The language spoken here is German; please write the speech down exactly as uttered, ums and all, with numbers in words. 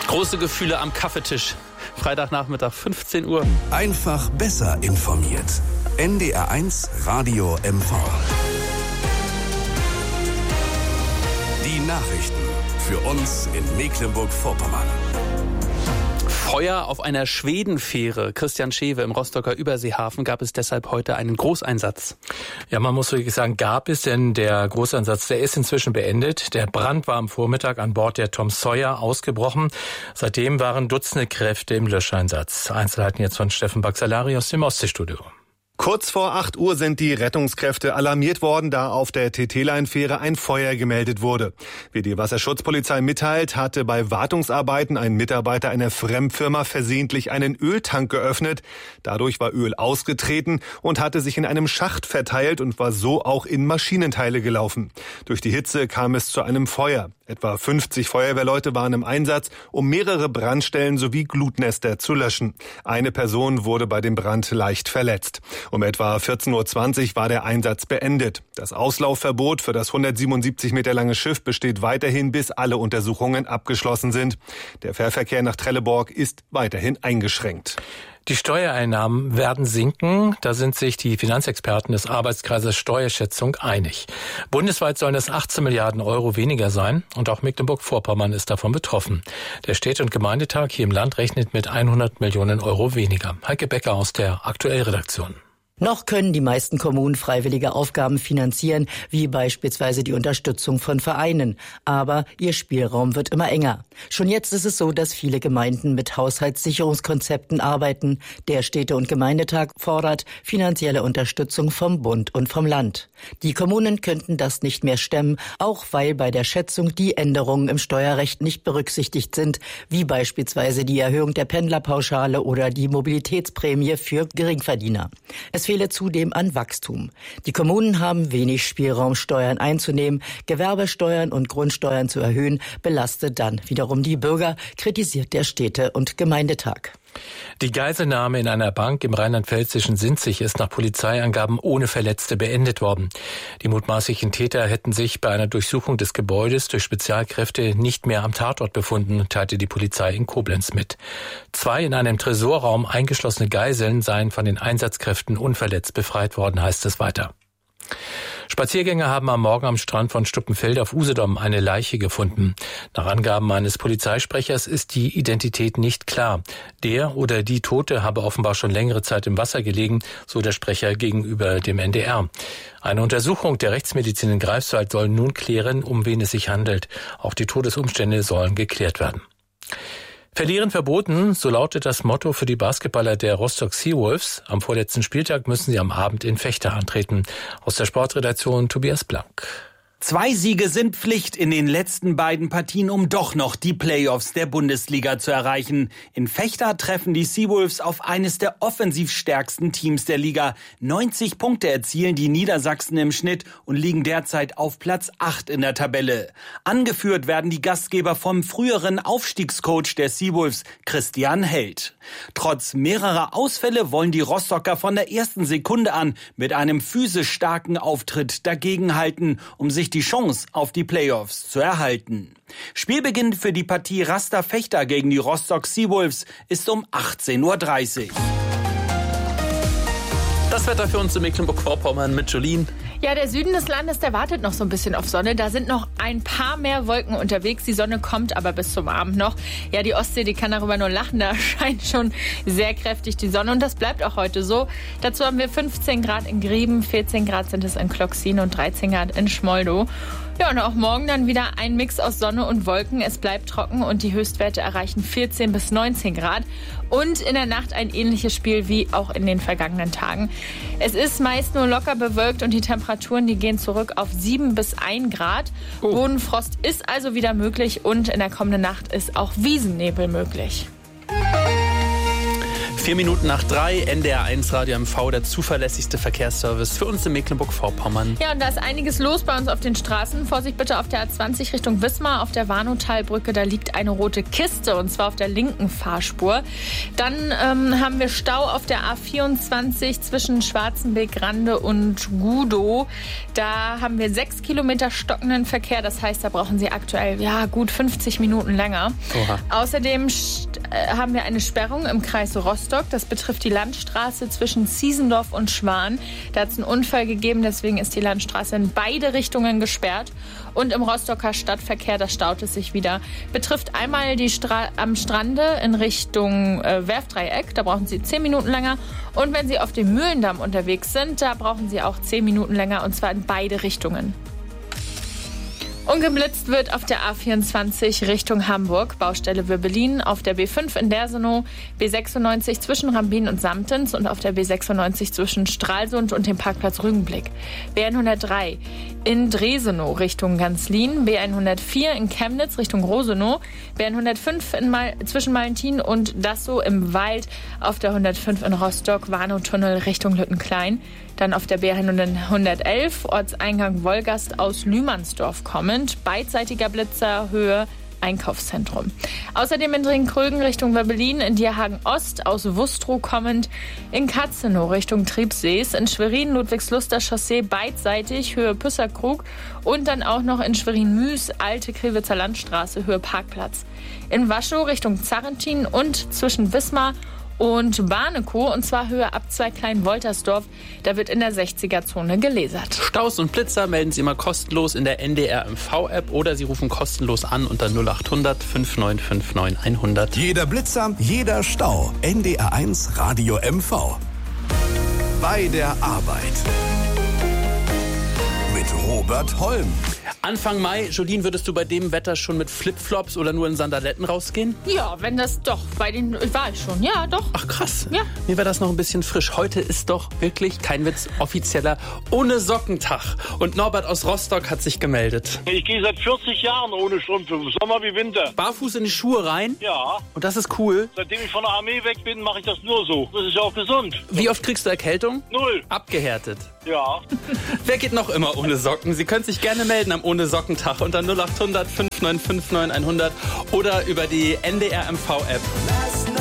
Große Gefühle am Kaffeetisch. Freitagnachmittag, fünfzehn Uhr. Einfach besser informiert. N D R eins Radio M V. Die Nachrichten für uns in Mecklenburg-Vorpommern. Feuer auf einer Schwedenfähre. Christian Schewe im Rostocker Überseehafen gab es deshalb heute einen Großeinsatz. Ja, man muss wirklich sagen, gab es, denn der Großeinsatz, der ist inzwischen beendet. Der Brand war am Vormittag an Bord der Tom Sawyer ausgebrochen. Seitdem waren Dutzende Kräfte im Löscheinsatz. Einzelheiten jetzt von Steffen Baxalari aus dem Ostseestudio. Kurz vor acht Uhr sind die Rettungskräfte alarmiert worden, da auf der T T-Line-Fähre ein Feuer gemeldet wurde. Wie die Wasserschutzpolizei mitteilt, hatte bei Wartungsarbeiten ein Mitarbeiter einer Fremdfirma versehentlich einen Öltank geöffnet. Dadurch war Öl ausgetreten und hatte sich in einem Schacht verteilt und war so auch in Maschinenteile gelaufen. Durch die Hitze kam es zu einem Feuer. Etwa fünfzig Feuerwehrleute waren im Einsatz, um mehrere Brandstellen sowie Glutnester zu löschen. Eine Person wurde bei dem Brand leicht verletzt. Um etwa vierzehn Uhr zwanzig war der Einsatz beendet. Das Auslaufverbot für das hundertsiebenundsiebzig Meter lange Schiff besteht weiterhin, bis alle Untersuchungen abgeschlossen sind. Der Fährverkehr nach Trelleborg ist weiterhin eingeschränkt. Die Steuereinnahmen werden sinken. Da sind sich die Finanzexperten des Arbeitskreises Steuerschätzung einig. Bundesweit sollen es achtzehn Milliarden Euro weniger sein. Und auch Mecklenburg-Vorpommern ist davon betroffen. Der Städte- und Gemeindetag hier im Land rechnet mit hundert Millionen Euro weniger. Heike Becker aus der Aktuellredaktion. Noch können die meisten Kommunen freiwillige Aufgaben finanzieren, wie beispielsweise die Unterstützung von Vereinen. Aber ihr Spielraum wird immer enger. Schon jetzt ist es so, dass viele Gemeinden mit Haushaltssicherungskonzepten arbeiten. Der Städte- und Gemeindetag fordert finanzielle Unterstützung vom Bund und vom Land. Die Kommunen könnten das nicht mehr stemmen, auch weil bei der Schätzung die Änderungen im Steuerrecht nicht berücksichtigt sind, wie beispielsweise die Erhöhung der Pendlerpauschale oder die Mobilitätsprämie für Geringverdiener. Es fehle zudem an Wachstum. Die Kommunen haben wenig Spielraum, Steuern einzunehmen. Gewerbesteuern und Grundsteuern zu erhöhen, belastet dann wiederum die Bürger, kritisiert der Städte- und Gemeindetag. Die Geiselnahme in einer Bank im rheinland-pfälzischen Sinzig ist nach Polizeiangaben ohne Verletzte beendet worden. Die mutmaßlichen Täter hätten sich bei einer Durchsuchung des Gebäudes durch Spezialkräfte nicht mehr am Tatort befunden, teilte die Polizei in Koblenz mit. Zwei in einem Tresorraum eingeschlossene Geiseln seien von den Einsatzkräften unverletzt befreit worden, heißt es weiter. Spaziergänger haben am Morgen am Strand von Stuppenfeld auf Usedom eine Leiche gefunden. Nach Angaben eines Polizeisprechers ist die Identität nicht klar. Der oder die Tote habe offenbar schon längere Zeit im Wasser gelegen, so der Sprecher gegenüber dem N D R. Eine Untersuchung der Rechtsmedizin in Greifswald soll nun klären, um wen es sich handelt. Auch die Todesumstände sollen geklärt werden. Verlieren verboten, so lautet das Motto für die Basketballer der Rostock Seawolves. Am vorletzten Spieltag müssen sie am Abend in Vechta antreten. Aus der Sportredaktion Tobias Blank. Zwei Siege sind Pflicht in den letzten beiden Partien, um doch noch die Playoffs der Bundesliga zu erreichen. In Vechta treffen die Seawolves auf eines der offensiv stärksten Teams der Liga. neunzig Punkte erzielen die Niedersachsen im Schnitt und liegen derzeit auf Platz acht in der Tabelle. Angeführt werden die Gastgeber vom früheren Aufstiegscoach der Seawolves, Christian Held. Trotz mehrerer Ausfälle wollen die Rostocker von der ersten Sekunde an mit einem physisch starken Auftritt dagegenhalten, um sich die Chance auf die Playoffs zu erhalten. Spielbeginn für die Partie Raster Vechta gegen die Rostock Seawolves ist um achtzehn Uhr dreißig. Das Wetter für uns in Mecklenburg-Vorpommern mit Jolene. Ja, der Süden des Landes, der wartet noch so ein bisschen auf Sonne. Da sind noch ein paar mehr Wolken unterwegs. Die Sonne kommt aber bis zum Abend noch. Ja, die Ostsee, die kann darüber nur lachen. Da scheint schon sehr kräftig die Sonne. Und das bleibt auch heute so. Dazu haben wir fünfzehn Grad in Grieben, vierzehn Grad sind es in Kloxin und dreizehn Grad in Schmoldow. Ja, und auch morgen dann wieder ein Mix aus Sonne und Wolken. Es bleibt trocken und die Höchstwerte erreichen vierzehn bis neunzehn Grad. Und in der Nacht ein ähnliches Spiel wie auch in den vergangenen Tagen. Es ist meist nur locker bewölkt und die Temperaturen, die gehen zurück auf sieben bis ein Grad. Oh. Bodenfrost ist also wieder möglich und in der kommenden Nacht ist auch Wiesennebel möglich. Vier Minuten nach drei, N D R eins Radio M V, der zuverlässigste Verkehrsservice für uns in Mecklenburg-Vorpommern. Ja, und da ist einiges los bei uns auf den Straßen. Vorsicht bitte auf der A zwanzig Richtung Wismar, auf der Warnow-Talbrücke, da liegt eine rote Kiste und zwar auf der linken Fahrspur. Dann ähm, haben wir Stau auf der A vierundzwanzig zwischen Schwarzenbeck-Rande und Gudow. Da haben wir sechs Kilometer stockenden Verkehr, das heißt, da brauchen Sie aktuell ja gut fünfzig Minuten länger. Oha. Außerdem äh, haben wir eine Sperrung im Kreis Rostock. Das betrifft die Landstraße zwischen Ziesendorf und Schwan. Da hat es einen Unfall gegeben, deswegen ist die Landstraße in beide Richtungen gesperrt. Und im Rostocker Stadtverkehr, da staut es sich wieder. Betrifft einmal die Stra- am Strande in Richtung äh, Werftdreieck. Da brauchen Sie zehn Minuten länger. Und wenn Sie auf dem Mühlendamm unterwegs sind, da brauchen Sie auch zehn Minuten länger. Und zwar in beide Richtungen. Ungeblitzt wird auf der A vierundzwanzig Richtung Hamburg, Baustelle Wirbelin, auf der B fünf in Dersenow, B sechsundneunzig zwischen Rambin und Samtens und auf der B sechsundneunzig zwischen Stralsund und dem Parkplatz Rügenblick. B hundertdrei in Dresenow Richtung Ganzlin, B hundertvier in Chemnitz Richtung Rosenow, B hundertfünf in Mal- zwischen Malentin und Dassow im Wald, auf der hundertfünf in Rostock, Warnow-Tunnel Richtung Lüttenklein. Dann auf der B hundertelf, Ortseingang Wolgast aus Lühmannsdorf kommend, beidseitiger Blitzer, Höhe Einkaufszentrum. Außerdem in Dringkrögen Richtung Wirbelin, in Dierhagen Ost aus Wustrow kommend, in Katzenow Richtung Triebsees, in Schwerin Ludwigsluster Chaussee beidseitig, Höhe Püsserkrug und dann auch noch in Schwerin-Müs, Alte Krewitzer Landstraße, Höhe Parkplatz. In Waschow Richtung Zarrentin und zwischen Wismar und Barnekow, und zwar Höhe ab zwei Klein-Woltersdorf. Da wird in der sechziger-Zone gelasert. Staus und Blitzer melden Sie immer kostenlos in der N D R M V-App oder Sie rufen kostenlos an unter null acht hundert fünf neun fünf neun hundert. Jeder Blitzer, jeder Stau. N D R eins Radio M V. Bei der Arbeit. Mit Robert Holm. Anfang Mai, Jolien, würdest du bei dem Wetter schon mit Flipflops oder nur in Sandaletten rausgehen? Ja, wenn das doch, bei den war ich schon, ja doch. Ach krass, ja. Mir war das noch ein bisschen frisch. Heute ist doch wirklich, kein Witz, offizieller ohne Sockentag. Und Norbert aus Rostock hat sich gemeldet. Ich gehe seit vierzig Jahren ohne Strümpfe, Sommer wie Winter. Barfuß in die Schuhe rein? Ja. Und das ist cool? Seitdem ich von der Armee weg bin, mache ich das nur so. Das ist ja auch gesund. Wie oft kriegst du Erkältung? Null. Abgehärtet. Ja. Wer geht noch immer ohne Socken? Sie können sich gerne melden am Ohne Sockentag unter null acht hundert fünf neun fünf neun hundert oder über die N D R M V-App.